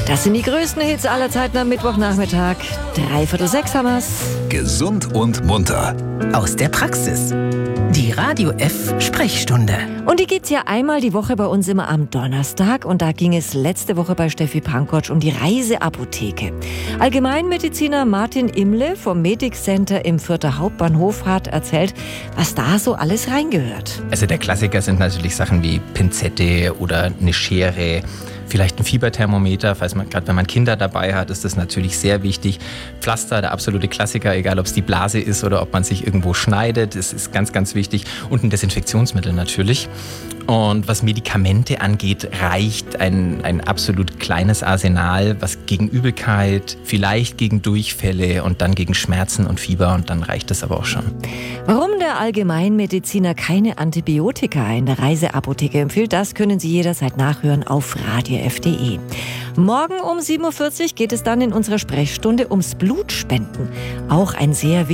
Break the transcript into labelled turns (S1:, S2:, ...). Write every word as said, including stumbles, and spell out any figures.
S1: Das sind die größten Hits aller Zeiten am Mittwochnachmittag. Dreiviertel sechs haben wir's.
S2: Gesund und munter.
S3: Aus der Praxis. Die Radio F Sprechstunde.
S1: Und die gibt's ja einmal die Woche bei uns immer am Donnerstag. Und da ging es letzte Woche bei Steffi Pankotsch um die Reiseapotheke. Allgemeinmediziner Martin Imle vom Medic Center im Fürther Hauptbahnhof hat erzählt, was da so alles reingehört.
S4: Also der Klassiker sind natürlich Sachen wie Pinzette oder eine Schere, vielleicht ein Fieberthermometer, falls man, gerade wenn man Kinder dabei hat, ist das natürlich sehr wichtig. Pflaster, der absolute Klassiker, egal ob es die Blase ist oder ob man sich irgendwo schneidet, das ist ganz, ganz wichtig. Und ein Desinfektionsmittel natürlich. Und was Medikamente angeht, reicht ein, ein absolut kleines Arsenal, was gegen Übelkeit, vielleicht gegen Durchfälle und dann gegen Schmerzen und Fieber, und dann reicht das aber auch schon.
S1: Warum der Allgemeinmediziner keine Antibiotika in der Reiseapotheke empfiehlt, das können Sie jederzeit nachhören auf radio f punkt de. Morgen um sieben Uhr vierzig geht es dann in unserer Sprechstunde ums Blutspenden. Auch ein sehr